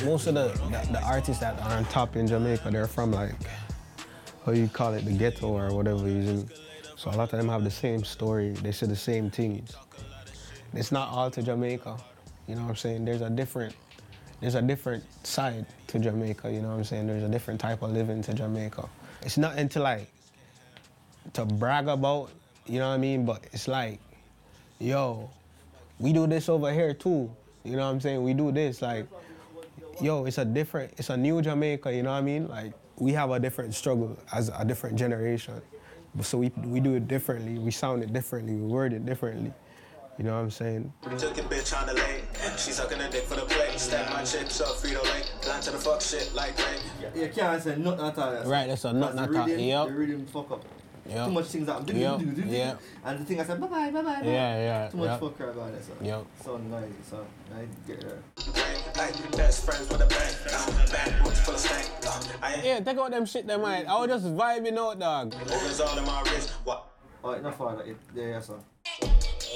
most of the artists that are on top in Jamaica, they're from like, how you call it, the ghetto or whatever you mean. So a lot of them have the same story, they say the same things. It's not all to Jamaica, you know what I'm saying? There's a different side to Jamaica, you know what I'm saying? There's a different type of living to Jamaica. It's nothing to brag about, you know what I mean? But it's like, yo, we do this over here too, you know what I'm saying? We do this, like, yo, it's a new Jamaica, you know what I mean? Like, we have a different struggle as a different generation. So we do it differently, we sound it differently, we word it differently. You know what I'm saying? Took a bitch on the lake. She's sucking a dick for the plate. Stack my chips up, Frito Lay. Line to the fuck shit like rain. You can't say nothing at all. Right, that's a nothing at all. Yep. The rhythm fuck up. Yep. Too much things that I'm Yep. And the thing I said, bye bye. Yeah. Too much fucker about it. So. Yep. So noisy, so I get there. Best friends with a bang. Bad boots full of stank. Yeah, take out them shit, them man. I was just vibing out, dog. Overs all in my wrist. What? Alright, enough of that. Yeah, sir.